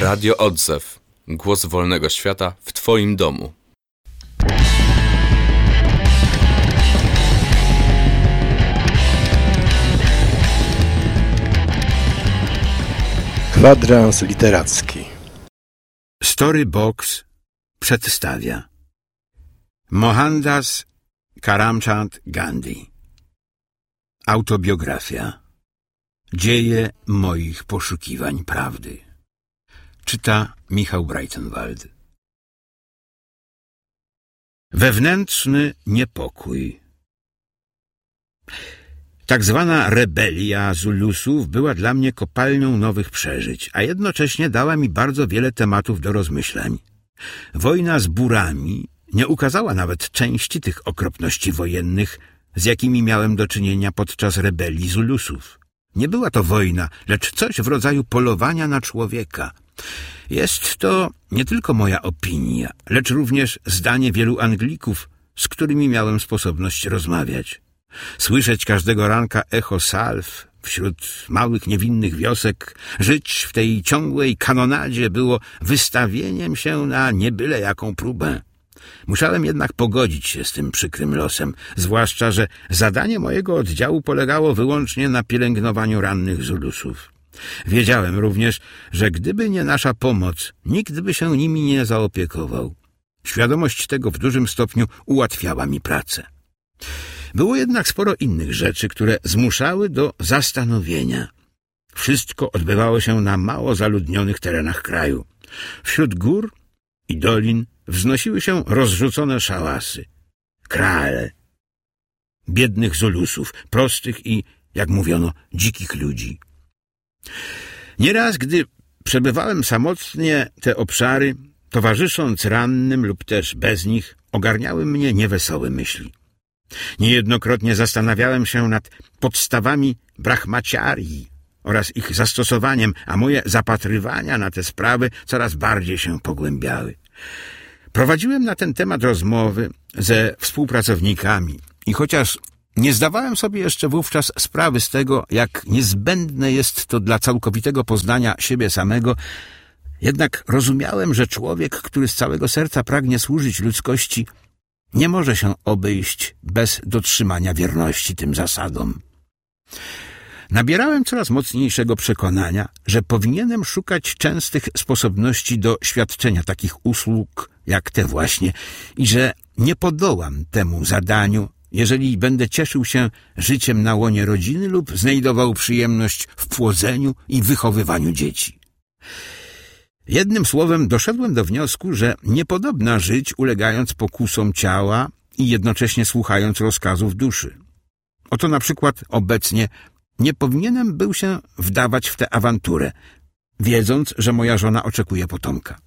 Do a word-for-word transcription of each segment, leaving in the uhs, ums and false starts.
Radio Odzew. Głos wolnego świata w Twoim domu. Kwadrans literacki. Storybox przedstawia Mohandas Karamchand Gandhi. Autobiografia. Dzieje moich poszukiwań prawdy. Czyta Michał Breitenwald. Wewnętrzny niepokój. Tak zwana rebelia Zulusów była dla mnie kopalnią nowych przeżyć, a jednocześnie dała mi bardzo wiele tematów do rozmyślań. Wojna z Burami nie ukazała nawet części tych okropności wojennych, z jakimi miałem do czynienia podczas rebelii Zulusów. Nie była to wojna, lecz coś w rodzaju polowania na człowieka. Jest to nie tylko moja opinia, lecz również zdanie wielu Anglików, z którymi miałem sposobność rozmawiać. Słyszeć każdego ranka echo salw wśród małych, niewinnych wiosek, żyć w tej ciągłej kanonadzie było wystawieniem się na niebyle jaką próbę. Musiałem jednak pogodzić się z tym przykrym losem, zwłaszcza, że zadanie mojego oddziału polegało wyłącznie na pielęgnowaniu rannych Zulusów. Wiedziałem również, że gdyby nie nasza pomoc, nikt by się nimi nie zaopiekował. Świadomość tego w dużym stopniu ułatwiała mi pracę. Było jednak sporo innych rzeczy, które zmuszały do zastanowienia. Wszystko odbywało się na mało zaludnionych terenach kraju. Wśród gór i dolin wznosiły się rozrzucone szałasy, kraale, biednych Zulusów, prostych i, jak mówiono, dzikich ludzi. Nieraz, gdy przebywałem samotnie te obszary, towarzysząc rannym lub też bez nich, ogarniały mnie niewesołe myśli. Niejednokrotnie zastanawiałem się nad podstawami brahmacharii oraz ich zastosowaniem, a moje zapatrywania na te sprawy coraz bardziej się pogłębiały. Prowadziłem na ten temat rozmowy ze współpracownikami i chociaż nie zdawałem sobie jeszcze wówczas sprawy z tego, jak niezbędne jest to dla całkowitego poznania siebie samego, jednak rozumiałem, że człowiek, który z całego serca pragnie służyć ludzkości, nie może się obejść bez dotrzymania wierności tym zasadom. Nabierałem coraz mocniejszego przekonania, że powinienem szukać częstych sposobności do świadczenia takich usług jak te właśnie i że nie podołam temu zadaniu, jeżeli będę cieszył się życiem na łonie rodziny lub znajdował przyjemność w płodzeniu i wychowywaniu dzieci. Jednym słowem doszedłem do wniosku, że niepodobna żyć ulegając pokusom ciała i jednocześnie słuchając rozkazów duszy. Oto na przykład obecnie nie powinienem był się wdawać w tę awanturę, wiedząc, że moja żona oczekuje potomka.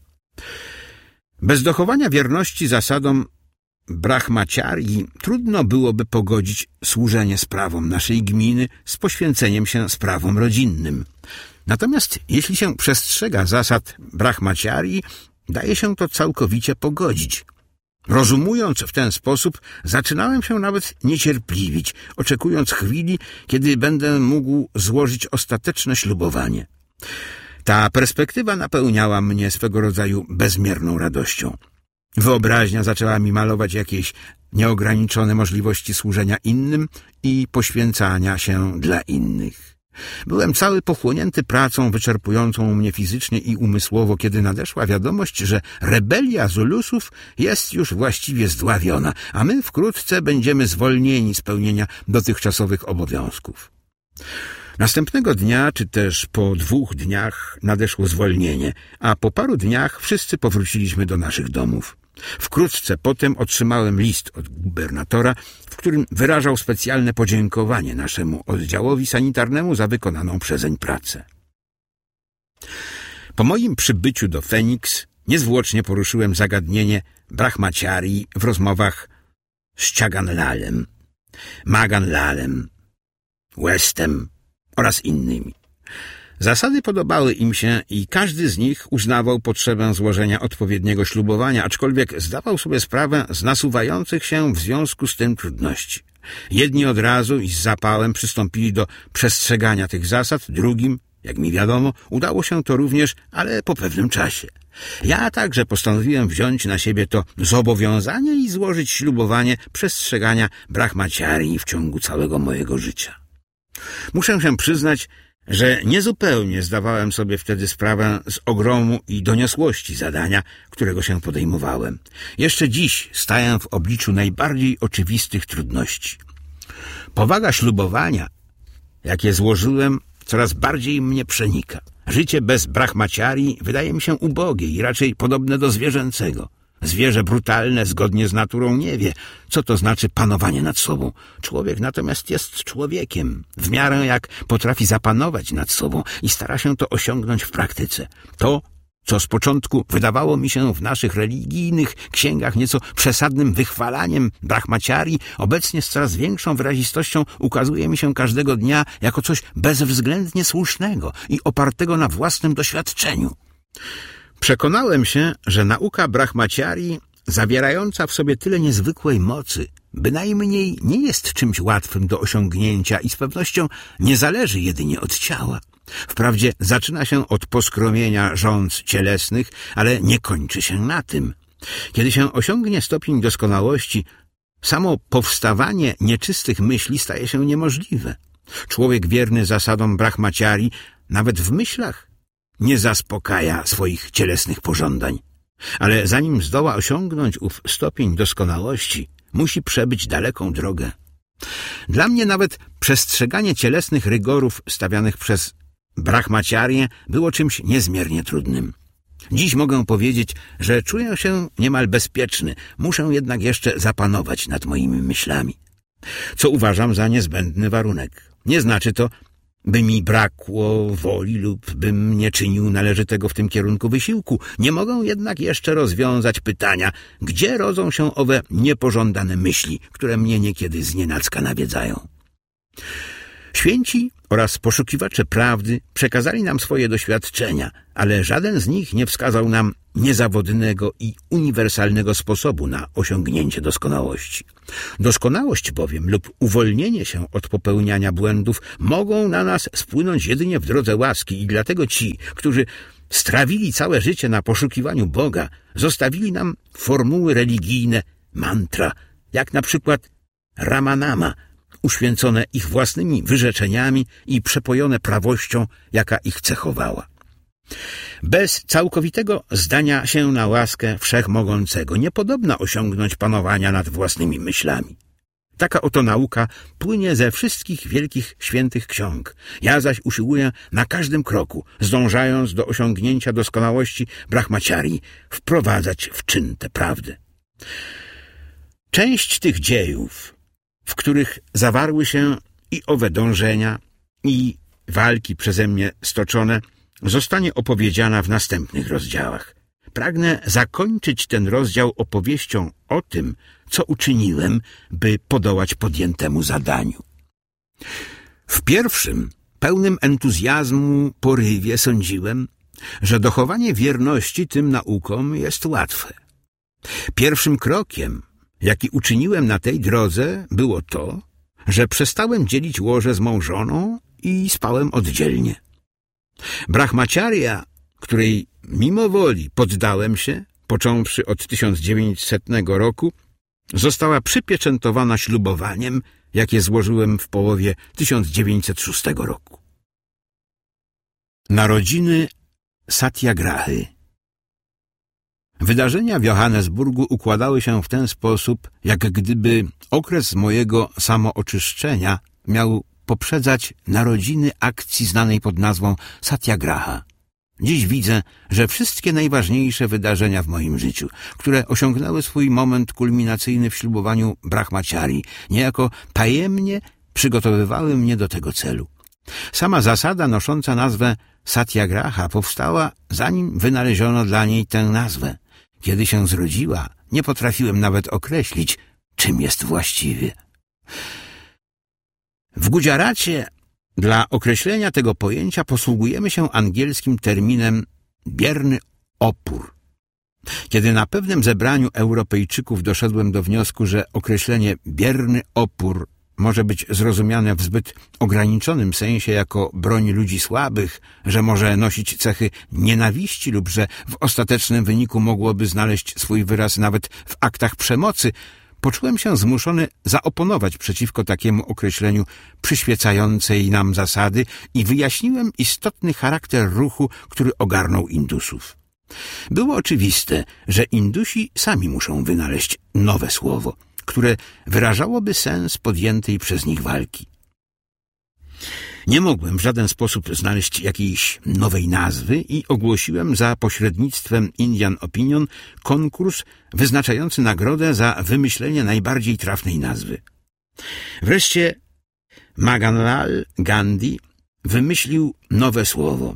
Bez dochowania wierności zasadom brahmacharii trudno byłoby pogodzić służenie sprawom naszej gminy z poświęceniem się sprawom rodzinnym. Natomiast jeśli się przestrzega zasad brahmacharii, daje się to całkowicie pogodzić. Rozumując w ten sposób, zaczynałem się nawet niecierpliwić, oczekując chwili, kiedy będę mógł złożyć ostateczne ślubowanie. Ta perspektywa napełniała mnie swego rodzaju bezmierną radością. Wyobraźnia zaczęła mi malować jakieś nieograniczone możliwości służenia innym i poświęcania się dla innych. Byłem cały pochłonięty pracą wyczerpującą mnie fizycznie i umysłowo, kiedy nadeszła wiadomość, że rebelia Zulusów jest już właściwie zdławiona, a my wkrótce będziemy zwolnieni z pełnienia dotychczasowych obowiązków. Następnego dnia, czy też po dwóch dniach nadeszło zwolnienie, a po paru dniach wszyscy powróciliśmy do naszych domów. Wkrótce potem otrzymałem list od gubernatora, w którym wyrażał specjalne podziękowanie naszemu oddziałowi sanitarnemu za wykonaną przezeń pracę. Po moim przybyciu do Feniks niezwłocznie poruszyłem zagadnienie brahmacharii w rozmowach z Chaganlalem, Maganlalem, Westem oraz innymi. Zasady podobały im się i każdy z nich uznawał potrzebę złożenia odpowiedniego ślubowania, aczkolwiek zdawał sobie sprawę z nasuwających się w związku z tym trudności. Jedni od razu i z zapałem przystąpili do przestrzegania tych zasad, drugim, Jak mi wiadomo, udało się to również, ale po pewnym czasie. Ja także postanowiłem wziąć na siebie to zobowiązanie i złożyć ślubowanie przestrzegania brahmacharii w ciągu całego mojego życia. Muszę się przyznać, że niezupełnie zdawałem sobie wtedy sprawę z ogromu i doniosłości zadania, którego się podejmowałem. Jeszcze dziś staję w obliczu najbardziej oczywistych trudności. Powaga ślubowania, jakie złożyłem, coraz bardziej mnie przenika. Życie bez brahmacharii wydaje mi się ubogie i raczej podobne do zwierzęcego. Zwierzę brutalne, zgodnie z naturą, nie wie, co to znaczy panowanie nad sobą. Człowiek natomiast jest człowiekiem, w miarę jak potrafi zapanować nad sobą i stara się to osiągnąć w praktyce. To, co z początku wydawało mi się w naszych religijnych księgach nieco przesadnym wychwalaniem brahmacharii, obecnie z coraz większą wyrazistością ukazuje mi się każdego dnia jako coś bezwzględnie słusznego i opartego na własnym doświadczeniu. Przekonałem się, że nauka brahmacharii, zawierająca w sobie tyle niezwykłej mocy, bynajmniej nie jest czymś łatwym do osiągnięcia i z pewnością nie zależy jedynie od ciała. Wprawdzie zaczyna się od poskromienia żądz cielesnych, ale nie kończy się na tym. Kiedy się osiągnie stopień doskonałości, samo powstawanie nieczystych myśli staje się niemożliwe. Człowiek wierny zasadom brahmacharii nawet w myślach nie zaspokaja swoich cielesnych pożądań. Ale zanim zdoła osiągnąć ów stopień doskonałości, musi przebyć daleką drogę. Dla mnie nawet przestrzeganie cielesnych rygorów stawianych przez brahmacharię było czymś niezmiernie trudnym. Dziś mogę powiedzieć, że czuję się niemal bezpieczny, muszę jednak jeszcze zapanować nad moimi myślami, co uważam za niezbędny warunek. Nie znaczy to, by mi brakło woli lub bym nie czynił należytego w tym kierunku wysiłku. Nie mogę jednak jeszcze rozwiązać pytania, gdzie rodzą się owe niepożądane myśli, które mnie niekiedy znienacka nawiedzają. Święci oraz poszukiwacze prawdy przekazali nam swoje doświadczenia, ale żaden z nich nie wskazał nam niezawodnego i uniwersalnego sposobu na osiągnięcie doskonałości. Doskonałość bowiem lub uwolnienie się od popełniania błędów mogą na nas spłynąć jedynie w drodze łaski i dlatego ci, którzy strawili całe życie na poszukiwaniu Boga, zostawili nam formuły religijne, mantra, jak na przykład Ramanama, uświęcone ich własnymi wyrzeczeniami i przepojone prawością, jaka ich cechowała. Bez całkowitego zdania się na łaskę Wszechmogącego niepodobna osiągnąć panowania nad własnymi myślami. Taka oto nauka płynie ze wszystkich wielkich świętych ksiąg. Ja zaś usiłuję na każdym kroku, zdążając do osiągnięcia doskonałości brahmacharii, wprowadzać w czyn tę prawdę. Część tych dziejów, w których zawarły się i owe dążenia, i walki przeze mnie stoczone, zostanie opowiedziana w następnych rozdziałach. Pragnę zakończyć ten rozdział opowieścią o tym, co uczyniłem, by podołać podjętemu zadaniu. W pierwszym, pełnym entuzjazmu porywie sądziłem, że dochowanie wierności tym naukom jest łatwe. Pierwszym krokiem, jaki uczyniłem na tej drodze, było to, że przestałem dzielić łoże z mą żoną i spałem oddzielnie. Brahmacharia, której mimo woli poddałem się, począwszy od tysiąc dziewięćsetnego roku, została przypieczętowana ślubowaniem, jakie złożyłem w połowie tysiąc dziewięćset szóstego roku. Narodziny Satyagrahy. Wydarzenia w Johannesburgu układały się w ten sposób, jak gdyby okres mojego samooczyszczenia miał poprzedzać narodziny akcji znanej pod nazwą Satyagraha. Dziś widzę, że wszystkie najważniejsze wydarzenia w moim życiu, które osiągnęły swój moment kulminacyjny w ślubowaniu brahmacharii, niejako tajemnie przygotowywały mnie do tego celu. Sama zasada nosząca nazwę Satyagraha powstała, zanim wynaleziono dla niej tę nazwę. Kiedy się zrodziła, nie potrafiłem nawet określić, czym jest właściwie. W Gujaracie dla określenia tego pojęcia posługujemy się angielskim terminem bierny opór. Kiedy na pewnym zebraniu Europejczyków doszedłem do wniosku, że określenie bierny opór może być zrozumiane w zbyt ograniczonym sensie jako broń ludzi słabych, że może nosić cechy nienawiści lub że w ostatecznym wyniku mogłoby znaleźć swój wyraz nawet w aktach przemocy, poczułem się zmuszony zaoponować przeciwko takiemu określeniu przyświecającej nam zasady i wyjaśniłem istotny charakter ruchu, który ogarnął Indusów. Było oczywiste, że Indusi sami muszą wynaleźć nowe słowo, które wyrażałoby sens podjętej przez nich walki. Nie mogłem w żaden sposób znaleźć jakiejś nowej nazwy i ogłosiłem za pośrednictwem Indian Opinion konkurs wyznaczający nagrodę za wymyślenie najbardziej trafnej nazwy. Wreszcie Maganlal Gandhi wymyślił nowe słowo.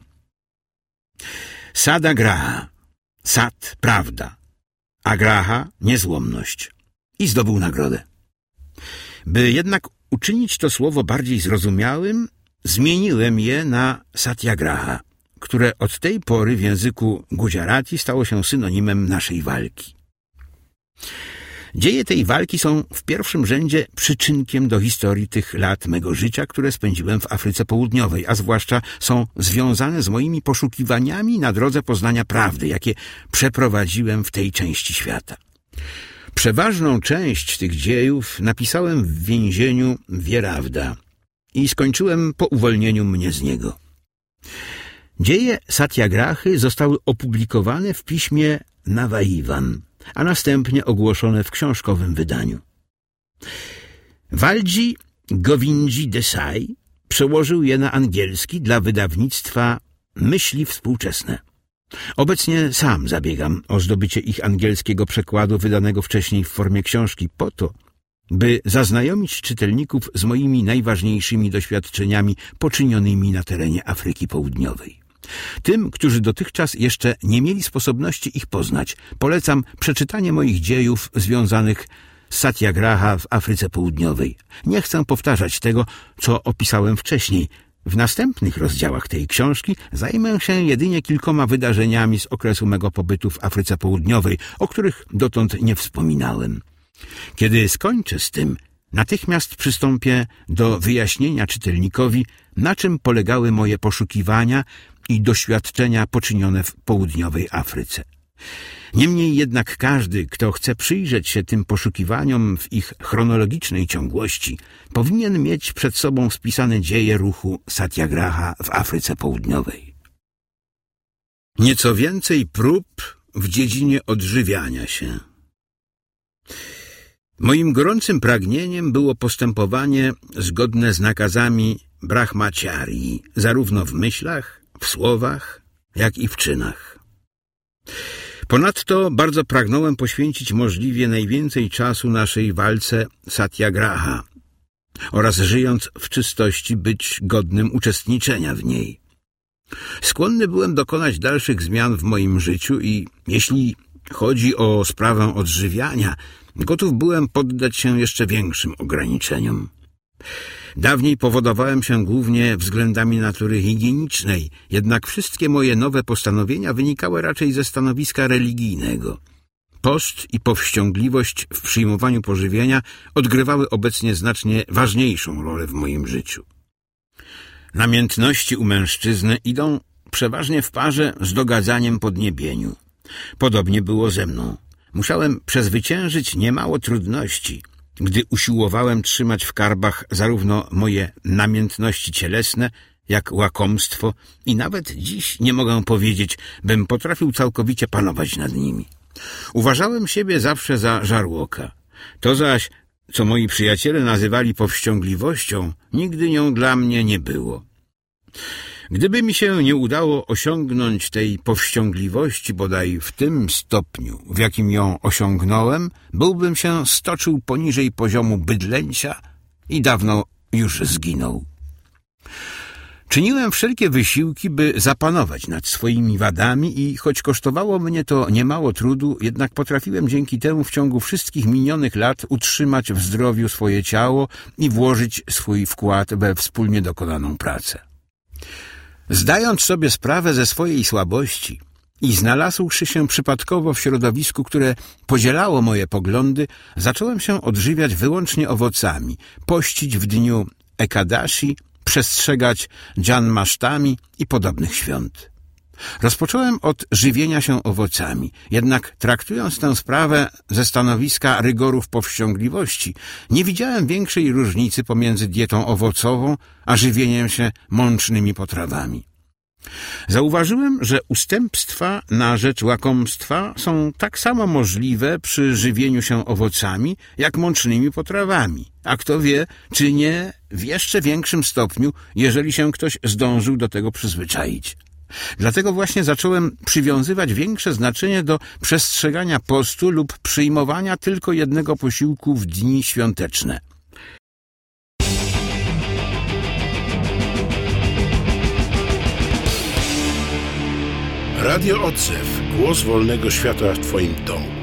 Sadagraha, sat, prawda, agraha, niezłomność. I zdobył nagrodę. By jednak uczynić to słowo bardziej zrozumiałym, zmieniłem je na satyagraha, które od tej pory w języku Gujarati stało się synonimem naszej walki. Dzieje tej walki są w pierwszym rzędzie przyczynkiem do historii tych lat mego życia, które spędziłem w Afryce Południowej, a zwłaszcza są związane z moimi poszukiwaniami na drodze poznania prawdy, jakie przeprowadziłem w tej części świata. Przeważną część tych dziejów napisałem w więzieniu Wierawda i skończyłem po uwolnieniu mnie z niego. Dzieje Satyagrahy zostały opublikowane w piśmie Navaivan, a następnie ogłoszone w książkowym wydaniu. Waldzi Govindji Desai przełożył je na angielski dla wydawnictwa Myśli Współczesne. Obecnie sam zabiegam o zdobycie ich angielskiego przekładu wydanego wcześniej w formie książki po to, by zaznajomić czytelników z moimi najważniejszymi doświadczeniami poczynionymi na terenie Afryki Południowej. Tym, którzy dotychczas jeszcze nie mieli sposobności ich poznać, polecam przeczytanie moich dziejów związanych z Satyagraha w Afryce Południowej. Nie chcę powtarzać tego, co opisałem wcześniej. W następnych rozdziałach tej książki zajmę się jedynie kilkoma wydarzeniami z okresu mego pobytu w Afryce Południowej, o których dotąd nie wspominałem. Kiedy skończę z tym, natychmiast przystąpię do wyjaśnienia czytelnikowi, na czym polegały moje poszukiwania i doświadczenia poczynione w południowej Afryce. Niemniej jednak każdy, kto chce przyjrzeć się tym poszukiwaniom w ich chronologicznej ciągłości, powinien mieć przed sobą spisane dzieje ruchu Satyagraha w Afryce Południowej. Nieco więcej prób w dziedzinie odżywiania się. Moim gorącym pragnieniem było postępowanie zgodne z nakazami brahmacharii, zarówno w myślach, w słowach, jak i w czynach. Ponadto bardzo pragnąłem poświęcić możliwie najwięcej czasu naszej walce Satyagraha oraz żyjąc w czystości być godnym uczestniczenia w niej. Skłonny byłem dokonać dalszych zmian w moim życiu i jeśli chodzi o sprawę odżywiania, gotów byłem poddać się jeszcze większym ograniczeniom. Dawniej powodowałem się głównie względami natury higienicznej, jednak wszystkie moje nowe postanowienia wynikały raczej ze stanowiska religijnego. Post i powściągliwość w przyjmowaniu pożywienia odgrywały obecnie znacznie ważniejszą rolę w moim życiu. Namiętności u mężczyzny idą przeważnie w parze z dogadzaniem podniebieniu. Podobnie było ze mną. Musiałem przezwyciężyć niemało trudności, gdy usiłowałem trzymać w karbach zarówno moje namiętności cielesne, jak łakomstwo i nawet dziś nie mogę powiedzieć, bym potrafił całkowicie panować nad nimi. Uważałem siebie zawsze za żarłoka. To zaś, co moi przyjaciele nazywali powściągliwością, nigdy nią dla mnie nie było. Gdyby mi się nie udało osiągnąć tej powściągliwości bodaj w tym stopniu, w jakim ją osiągnąłem, byłbym się stoczył poniżej poziomu bydlęcia i dawno już zginął. Czyniłem wszelkie wysiłki, by zapanować nad swoimi wadami i choć kosztowało mnie to niemało trudu, jednak potrafiłem dzięki temu w ciągu wszystkich minionych lat utrzymać w zdrowiu swoje ciało i włożyć swój wkład we wspólnie dokonaną pracę. Zdając sobie sprawę ze swojej słabości, I znalazłszy się przypadkowo w środowisku, które podzielało moje poglądy, zacząłem się odżywiać wyłącznie owocami, pościć w dniu Ekadashi, przestrzegać Janmasztami i podobnych świąt. Rozpocząłem od żywienia się owocami, jednak traktując tę sprawę ze stanowiska rygorów powściągliwości, nie widziałem większej różnicy pomiędzy dietą owocową a żywieniem się mącznymi potrawami. Zauważyłem, że ustępstwa na rzecz łakomstwa są tak samo możliwe przy żywieniu się owocami, jak mącznymi potrawami, a kto wie, czy nie w jeszcze większym stopniu, jeżeli się ktoś zdążył do tego przyzwyczaić. Dlatego właśnie zacząłem przywiązywać większe znaczenie do przestrzegania postu lub przyjmowania tylko jednego posiłku w dni świąteczne. Radio Odzew. Głos wolnego świata w Twoim domu.